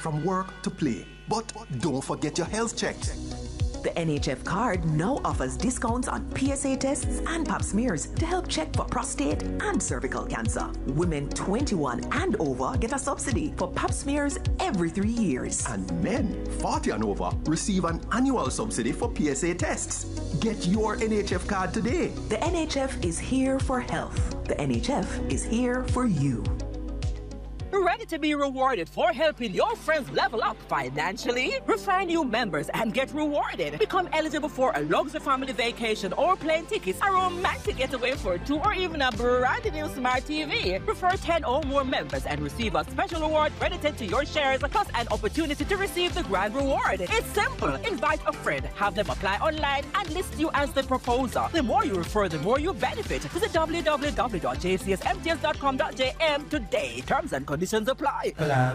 from work to play. But don't forget your health check. The NHF card now offers discounts on PSA tests and pap smears to help check for prostate and cervical cancer. Women 21 and over get a subsidy for pap smears every 3 years. And men 40 and over receive an annual subsidy for PSA tests. Get your NHF card today. The NHF is here for health. The NHF is here for you. Ready to be rewarded for helping your friends level up financially? Refer new members and get rewarded. Become eligible for a luxury family vacation or plane tickets, a romantic getaway for 2, or even a brand new smart TV. Refer 10 or more members and receive a special reward credited to your shares, plus an opportunity to receive the grand reward. It's simple. Invite a friend, have them apply online, and list you as the proposer. The more you refer, the more you benefit. Visit www.jcsmts.com.jm today. Terms and conditions apply.